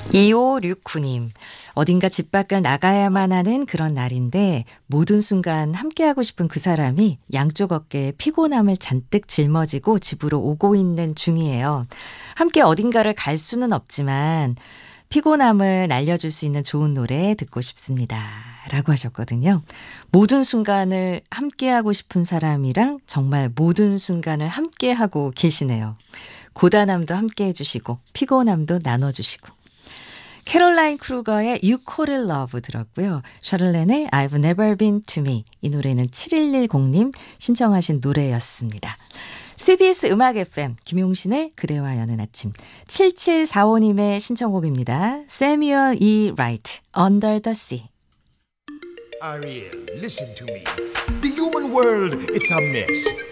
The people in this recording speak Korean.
2569님, 어딘가 집 밖을 나가야만 하는 그런 날인데 모든 순간 함께하고 싶은 그 사람이 양쪽 어깨에 피곤함을 잔뜩 짊어지고 집으로 오고 있는 중이에요. 함께 어딘가를 갈 수는 없지만 피곤함을 날려줄 수 있는 좋은 노래 듣고 싶습니다. 라고 하셨거든요. 모든 순간을 함께하고 싶은 사람이랑 정말 모든 순간을 함께하고 계시네요. 고단함도 함께해 주시고 피곤함도 나눠주시고. 캐롤라인 크루거의 You Call It Love 들었고요. 샤를렌의 I've Never Been To Me, 이 노래는 7110님 신청하신 노래였습니다. CBS 음악 FM 김용신의 그대와 여는 아침, 7745님의 신청곡입니다. Samuel E. Wright, Under the Sea. Ariel, listen to me. The human world, it's a mess.